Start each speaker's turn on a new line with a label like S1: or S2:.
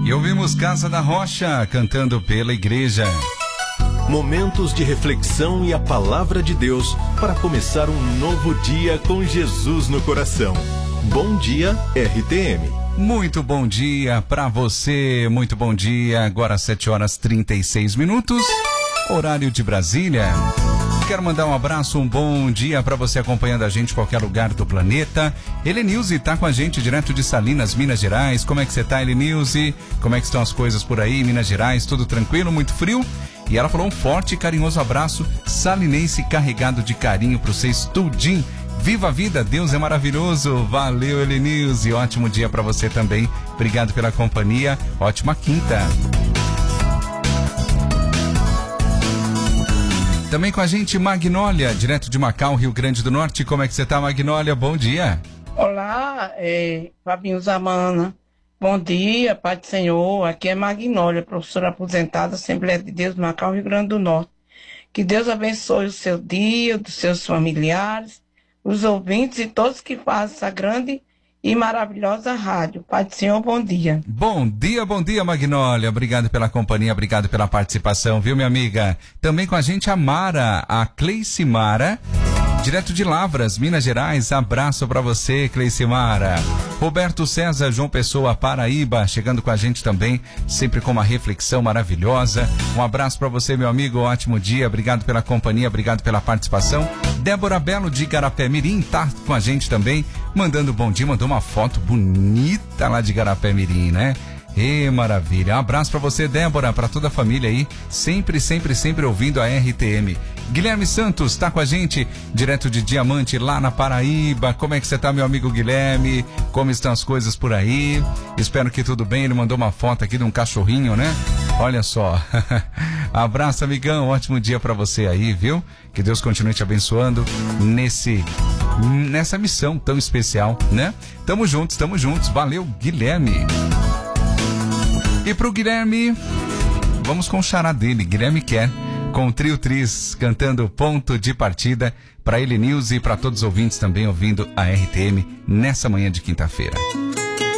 S1: E ouvimos Casa da Rocha cantando pela igreja.
S2: Momentos de reflexão e a palavra de Deus para começar um novo dia com Jesus no coração. Bom dia, RTM.
S1: Muito bom dia para você, muito bom dia. Agora 7h36, horário de Brasília. Quero mandar um abraço, um bom dia para você acompanhando a gente em qualquer lugar do planeta. Helenilze está com a gente direto de Salinas, Minas Gerais. Como é que você tá, Helenilze? Como é que estão as coisas por aí, Minas Gerais? Tudo tranquilo, muito frio? E ela falou um forte e carinhoso abraço salinense carregado de carinho para vocês tudinho. Viva a vida, Deus é maravilhoso. Valeu, Helenilze. Ótimo dia para você também. Obrigado pela companhia. Ótima quinta. Também com a gente, Magnólia, direto de Macau, Rio Grande do Norte. Como é que você tá, Magnólia? Bom dia.
S3: Olá, Fabinho Zamana. Bom dia, Pai do Senhor. Aqui é Magnólia, professora aposentada, Assembleia de Deus, Macau, Rio Grande do Norte. Que Deus abençoe o seu dia, dos seus familiares, os ouvintes e todos que fazem essa grande e maravilhosa rádio. Pai do Senhor, bom dia.
S1: Bom dia, Magnólia. Obrigado pela companhia, obrigado pela participação, viu, minha amiga? Também com a gente a Mara, a Cleice Mara, direto de Lavras, Minas Gerais. Abraço pra você, Cleice Mara. Roberto César, João Pessoa, Paraíba, chegando com a gente também, sempre com uma reflexão maravilhosa. Um abraço pra você, meu amigo, ótimo dia, obrigado pela companhia, obrigado pela participação. Débora Belo, de Igarapé Mirim, tá com a gente também, mandando bom dia, mandou uma foto bonita lá de Igarapé Mirim, né? Maravilha. Um abraço pra você, Débora, pra toda a família aí, sempre ouvindo a RTM. Guilherme Santos tá com a gente, direto de Diamante, lá na Paraíba. Como é que você tá, meu amigo Guilherme? Como estão as coisas por aí? Espero que tudo bem. Ele mandou uma foto aqui de um cachorrinho, né? Olha só. Abraço, amigão. Ótimo dia pra você aí, viu? Que Deus continue te abençoando nessa missão tão especial, né? Tamo juntos. Valeu, Guilherme. E pro Guilherme, vamos com o xará dele, Guilherme Quer, com o Trio Tris, cantando Ponto de Partida, para Helenilze e para todos os ouvintes também ouvindo a RTM nessa manhã de quinta-feira.